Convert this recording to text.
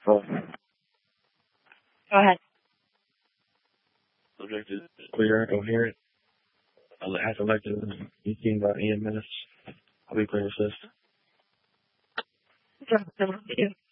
Go ahead. Subject is clear and coherent. As elected speaking by EMS. I'll be clear assist.